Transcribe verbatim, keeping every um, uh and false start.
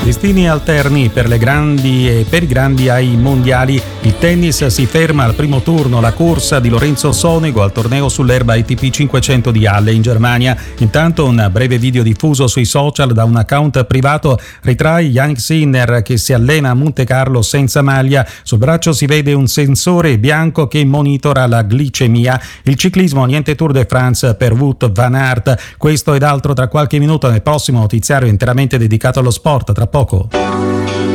Destini alterni per le grandi e per i grandi ai mondiali. Il tennis si ferma al primo turno, la corsa di Lorenzo Sonego al torneo sull'erba A T P cinquecento di Halle in Germania. Intanto un breve video diffuso sui social da un account privato ritrae Yannick Sinner che si allena a Monte Carlo senza maglia. Sul braccio si vede un sensore bianco che monitora la glicemia. Il ciclismo, niente Tour de France per Wout van Aert. Questo ed altro tra qualche minuto nel prossimo notiziario interamente dedicato allo sport. Tra poco.